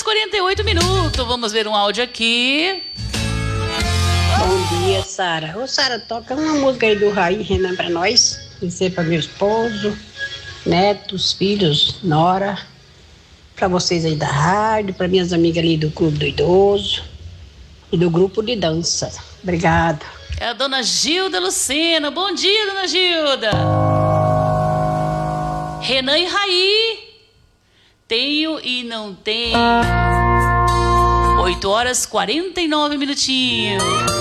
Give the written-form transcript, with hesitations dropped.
48 minutos. Vamos ver um áudio aqui. Bom dia, Sara. Ô, Sara, toca uma música aí do Raí Renan pra nós. Dizer pra meu esposo, netos, filhos, nora. Pra vocês aí da rádio, pra minhas amigas ali do Clube do Idoso e do grupo de dança. Obrigada. É a dona Gilda Lucena. Bom dia, dona Gilda. Renan e Raí. Tenho e não tenho. 8 horas 49 minutinhos.